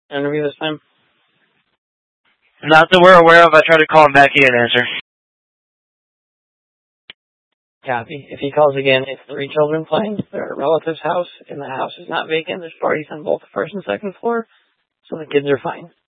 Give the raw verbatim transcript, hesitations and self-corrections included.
interview this time? Not that we're aware of. I tried to call him back. He didn't answer. Copy. If he calls again, it's three children playing. They're at a relative's house, and the house is not vacant. There's parties on both the first and second floor, so the kids are fine.